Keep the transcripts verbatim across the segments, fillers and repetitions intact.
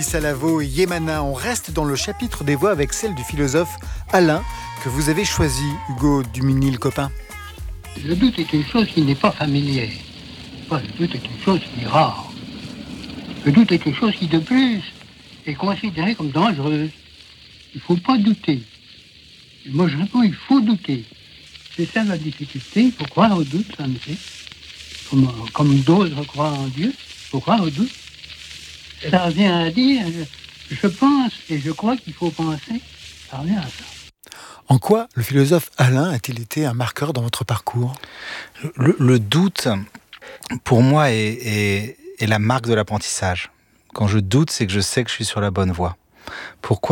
Salavo et Yémana. On reste dans le chapitre des voix avec celle du philosophe Alain que vous avez choisi, Hugo Duminil, copain. Le doute est une chose qui n'est pas familière. Enfin, le doute est une chose qui est rare. Le doute est une chose qui, de plus, est considérée comme dangereuse. Il ne faut pas douter. Et moi, je réponds, il faut douter. C'est ça la difficulté. Il faut croire au doute, en effet. Comme, comme d'autres croient en Dieu, il faut croire au doute. Ça revient à dire, je, je pense et je crois qu'il faut penser. Ça revient à ça. En quoi le philosophe Alain a-t-il été un marqueur dans votre parcours ? le, le doute, pour moi, est, est, est la marque de l'apprentissage. Quand je doute, c'est que je sais que je suis sur la bonne voie. Pourquoi ?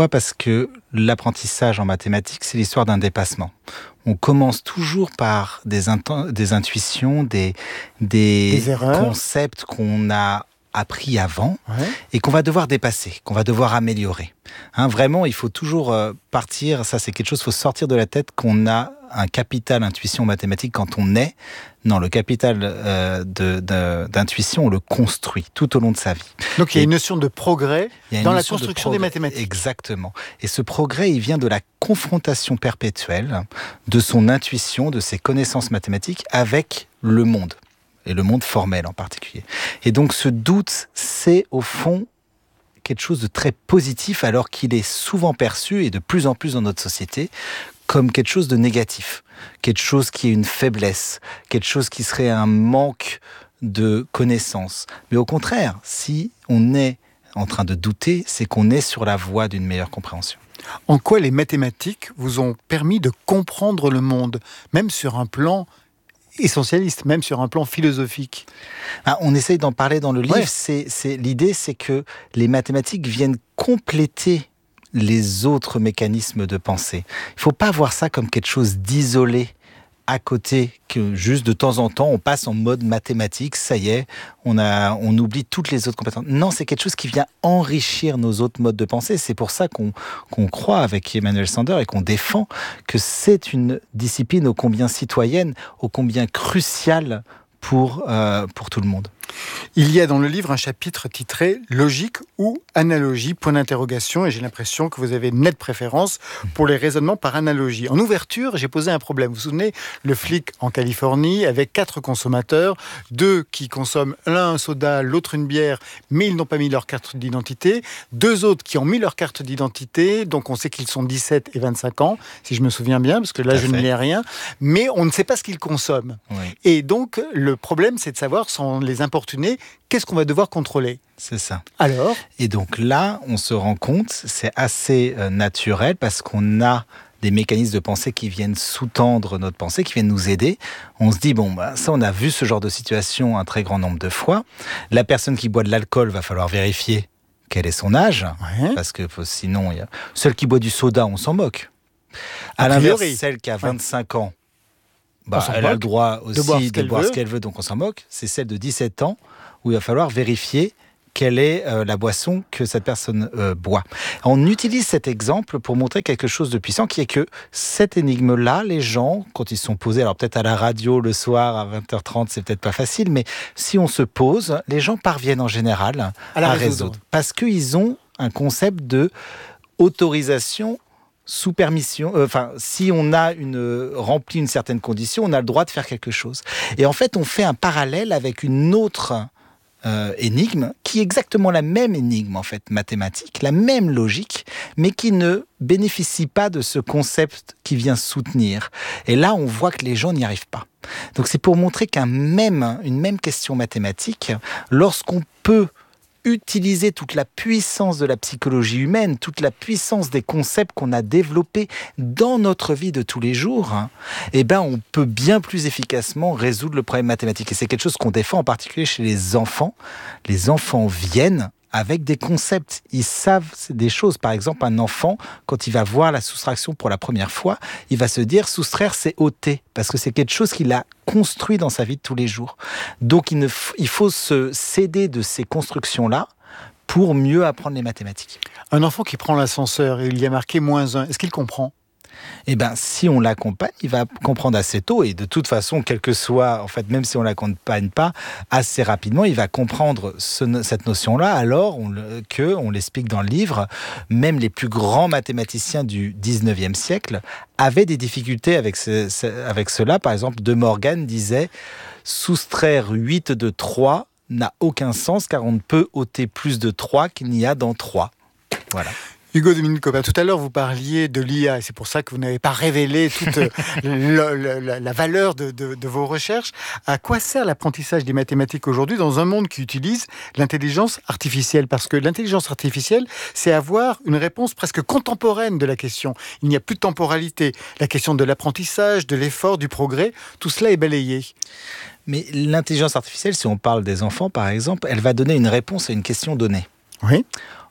Parce que l'apprentissage en mathématiques, c'est l'histoire d'un dépassement. On commence toujours par des, int- des intuitions, des, des, des concepts qu'on a appris avant, ouais. et qu'on va devoir dépasser, qu'on va devoir améliorer. Hein, vraiment, il faut toujours euh, partir, ça c'est quelque chose, il faut sortir de la tête qu'on a un capital intuition mathématique quand on est. Non, le capital euh, de, de, d'intuition, on le construit tout au long de sa vie. Donc il y a et une notion de progrès une dans notion la construction de progrès, des mathématiques. Exactement. Et ce progrès, il vient de la confrontation perpétuelle de son intuition, de ses connaissances mathématiques avec le monde. Et le monde formel en particulier. Et donc ce doute, c'est au fond quelque chose de très positif, alors qu'il est souvent perçu, et de plus en plus dans notre société, comme quelque chose de négatif, quelque chose qui est une faiblesse, quelque chose qui serait un manque de connaissances. Mais au contraire, si on est en train de douter, c'est qu'on est sur la voie d'une meilleure compréhension. En quoi les mathématiques vous ont permis de comprendre le monde, même sur un plan essentialiste, même sur un plan philosophique. Ah, on essaye d'en parler dans le livre. Ouais. C'est, c'est, l'idée, c'est que les mathématiques viennent compléter les autres mécanismes de pensée. Il ne faut pas voir ça comme quelque chose d'isolé à côté, que juste de temps en temps, on passe en mode mathématique, ça y est, on, a, on oublie toutes les autres compétences. Non, c'est quelque chose qui vient enrichir nos autres modes de pensée. C'est pour ça qu'on, qu'on croit avec Emmanuel Sander et qu'on défend que c'est une discipline ô combien citoyenne, ô combien cruciale pour, euh, pour tout le monde. Il y a dans le livre un chapitre titré « Logique ou analogie ?» point d'interrogation, et j'ai l'impression que vous avez une nette préférence pour les raisonnements par analogie. En ouverture, j'ai posé un problème. Vous vous souvenez, le flic en Californie avec quatre consommateurs, deux qui consomment l'un un soda, l'autre une bière, mais ils n'ont pas mis leur carte d'identité, deux autres qui ont mis leur carte d'identité, donc on sait qu'ils sont dix-sept et vingt-cinq ans, si je me souviens bien, parce que là je ne lis rien, mais on ne sait pas ce qu'ils consomment. Oui. Et donc le problème, c'est de savoir, sans les importuner, qu'est-ce qu'on va devoir contrôler ? C'est ça. Alors ? Et donc là, on se rend compte, c'est assez euh, naturel parce qu'on a des mécanismes de pensée qui viennent sous-tendre notre pensée, qui viennent nous aider. On se dit, bon, bah, ça, on a vu ce genre de situation un très grand nombre de fois. La personne qui boit de l'alcool, va falloir vérifier quel est son âge, ouais. parce que sinon, il y a... celle qui boit du soda, on s'en moque. A à l'inverse, priori. celle qui a vingt-cinq ouais. ans, bah, elle moque. a le droit aussi de boire ce de qu'elle boire veut. ce qu'elle veut, donc on s'en moque. C'est celle de dix-sept ans où il va falloir vérifier quelle est euh, la boisson que cette personne euh, boit. On utilise cet exemple pour montrer quelque chose de puissant, qui est que cette énigme-là, les gens, quand ils sont posés, alors peut-être à la radio le soir à vingt heures trente, c'est peut-être pas facile, mais si on se pose, les gens parviennent en général à, à résoudre. résoudre. Parce qu'ils ont un concept de autorisation sous permission, euh, enfin, si on a une, euh, rempli une certaine condition, on a le droit de faire quelque chose. Et en fait, on fait un parallèle avec une autre euh, énigme, qui est exactement la même énigme, en fait, mathématique, la même logique, mais qui ne bénéficie pas de ce concept qui vient soutenir. Et là, on voit que les gens n'y arrivent pas. Donc, c'est pour montrer qu'un même, une même question mathématique, lorsqu'on peut utiliser toute la puissance de la psychologie humaine, toute la puissance des concepts qu'on a développés dans notre vie de tous les jours, hein, eh ben on peut bien plus efficacement résoudre le problème mathématique. Et c'est quelque chose qu'on défend en particulier chez les enfants. Les enfants viennent avec des concepts. Ils savent des choses. Par exemple, un enfant, quand il va voir la soustraction pour la première fois, il va se dire soustraire, c'est ôter, parce que c'est quelque chose qu'il a construit dans sa vie de tous les jours. Donc, il, ne f- il faut se céder de ces constructions-là pour mieux apprendre les mathématiques. Un enfant qui prend l'ascenseur et il y a marqué moins un, est-ce qu'il comprend ? Eh bien, si on l'accompagne, il va comprendre assez tôt, et de toute façon, quel que soit, en fait, même si on ne l'accompagne pas, assez rapidement, il va comprendre ce, cette notion-là, alors on le, que, on l'explique dans le livre, même les plus grands mathématiciens du dix-neuvième siècle avaient des difficultés avec, ce, ce, avec cela. Par exemple, De Morgan disait « Soustraire huit de trois n'a aucun sens, car on ne peut ôter plus de trois qu'il n'y a dans trois. » Voilà. Hugo de Minute-Copin, tout à l'heure vous parliez de l'I A et c'est pour ça que vous n'avez pas révélé toute le, le, la, la valeur de, de, de vos recherches. À quoi sert l'apprentissage des mathématiques aujourd'hui dans un monde qui utilise l'intelligence artificielle ? Parce que l'intelligence artificielle, c'est avoir une réponse presque contemporaine de la question. Il n'y a plus de temporalité. La question de l'apprentissage, de l'effort, du progrès, tout cela est balayé. Mais l'intelligence artificielle, si on parle des enfants par exemple, elle va donner une réponse à une question donnée. Oui.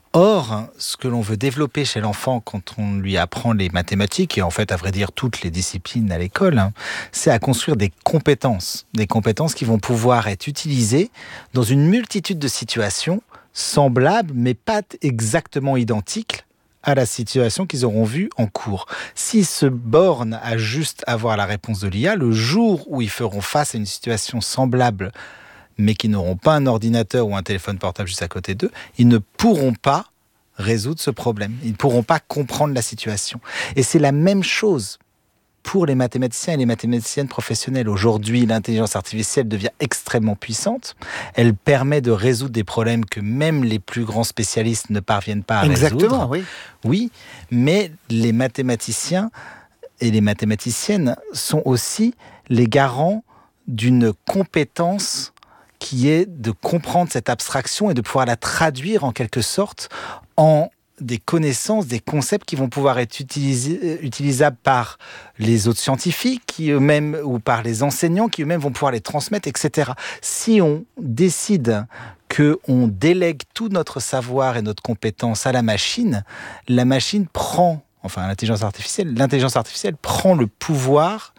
Or, ce que l'on veut développer chez l'enfant quand on lui apprend les mathématiques, et en fait, à vrai dire, toutes les disciplines à l'école, hein, c'est à construire des compétences. Des compétences qui vont pouvoir être utilisées dans une multitude de situations semblables, mais pas exactement identiques à la situation qu'ils auront vue en cours. S'ils se bornent à juste avoir la réponse de l'I A, le jour où ils feront face à une situation semblable mais qui n'auront pas un ordinateur ou un téléphone portable juste à côté d'eux, ils ne pourront pas résoudre ce problème. Ils ne pourront pas comprendre la situation. Et c'est la même chose pour les mathématiciens et les mathématiciennes professionnelles. Aujourd'hui, l'intelligence artificielle devient extrêmement puissante. Elle permet de résoudre des problèmes que même les plus grands spécialistes ne parviennent pas à Exactement, résoudre. oui. Oui, mais les mathématiciens et les mathématiciennes sont aussi les garants d'une compétence qui est de comprendre cette abstraction et de pouvoir la traduire en quelque sorte en des connaissances, des concepts qui vont pouvoir être utilisés, utilisables par les autres scientifiques qui eux-mêmes, ou par les enseignants qui eux-mêmes vont pouvoir les transmettre, et cetera. Si on décide qu'on délègue tout notre savoir et notre compétence à la machine, la machine prend, enfin l'intelligence artificielle, l'intelligence artificielle prend le pouvoir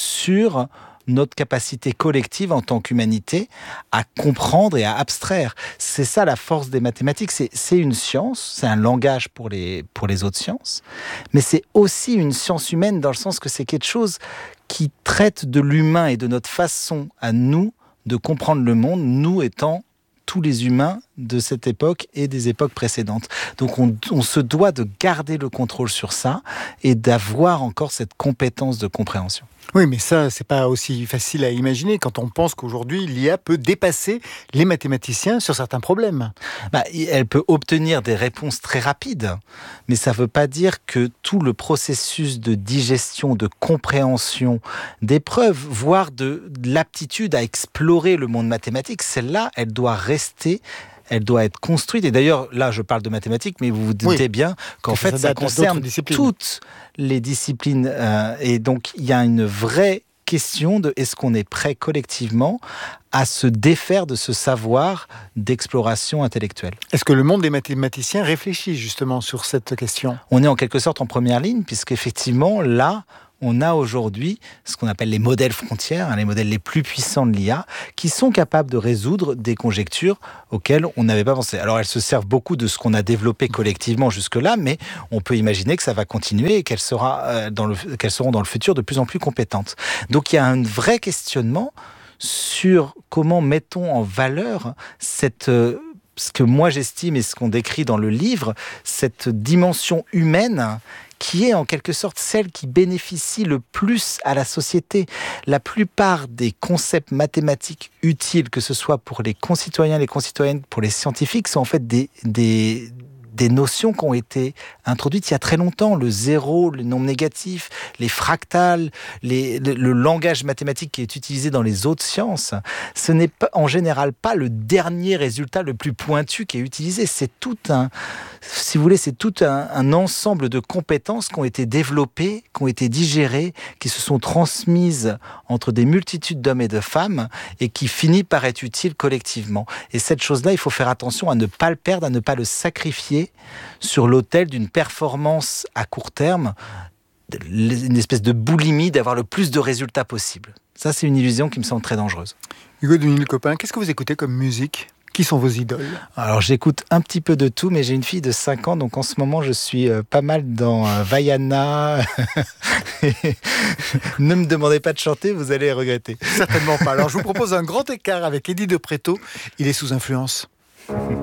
sur notre capacité collective en tant qu'humanité à comprendre et à abstraire. C'est ça la force des mathématiques. C'est, c'est une science, c'est un langage pour les, pour les autres sciences, mais c'est aussi une science humaine dans le sens que c'est quelque chose qui traite de l'humain et de notre façon à nous de comprendre le monde, nous étant tous les humains de cette époque et des époques précédentes. Donc on, on se doit de garder le contrôle sur ça et d'avoir encore cette compétence de compréhension. Oui, mais ça, c'est pas aussi facile à imaginer quand on pense qu'aujourd'hui, l'I A peut dépasser les mathématiciens sur certains problèmes. Bah, elle peut obtenir des réponses très rapides, mais ça ne veut pas dire que tout le processus de digestion, de compréhension, d'épreuve, voire de, de l'aptitude à explorer le monde mathématique, celle-là, elle doit rester... Elle doit être construite. Et d'ailleurs, là, je parle de mathématiques, mais vous vous doutez oui. bien qu'en fait, ça, ça concerne toutes les disciplines. Euh, et donc, il y a une vraie question de est-ce qu'on est prêt collectivement à se défaire de ce savoir d'exploration intellectuelle. Est-ce que le monde des mathématiciens réfléchit justement sur cette question ? On est en quelque sorte en première ligne, puisqu'effectivement, là, on a aujourd'hui ce qu'on appelle les modèles frontières, hein, les modèles les plus puissants de l'I A, qui sont capables de résoudre des conjectures auxquelles on n'avait pas pensé. Alors, elles se servent beaucoup de ce qu'on a développé collectivement jusque-là, mais on peut imaginer que ça va continuer et qu'elles, sera, euh, dans le, qu'elles seront dans le futur de plus en plus compétentes. Donc, il y a un vrai questionnement sur comment mettons en valeur cette... Euh, ce que moi j'estime et ce qu'on décrit dans le livre, cette dimension humaine qui est en quelque sorte celle qui bénéficie le plus à la société. La plupart des concepts mathématiques utiles, que ce soit pour les concitoyens, les concitoyennes, pour les scientifiques, sont en fait des, des, des notions qui ont été introduites il y a très longtemps. Le zéro, le nombre négatif, les fractales, les, le, le langage mathématique qui est utilisé dans les autres sciences. Ce n'est pas, en général pas le dernier résultat le plus pointu qui est utilisé. C'est tout un... Si vous voulez, c'est tout un, un ensemble de compétences qui ont été développées, qui ont été digérées, qui se sont transmises entre des multitudes d'hommes et de femmes et qui finit par être utile collectivement. Et cette chose-là, il faut faire attention à ne pas le perdre, à ne pas le sacrifier sur l'autel d'une performance à court terme, une espèce de boulimie d'avoir le plus de résultats possible. Ça, c'est une illusion qui me semble très dangereuse. Hugo de Minute-Copin, qu'est-ce que vous écoutez comme musique ? Qui sont vos idoles? Alors j'écoute un petit peu de tout, mais j'ai une fille de cinq ans, donc en ce moment je suis euh, pas mal dans euh, Vaiana. Ne me demandez pas de chanter, vous allez regretter. Certainement pas. Alors je vous propose un grand écart avec Eddie de Pretto. Il est sous influence.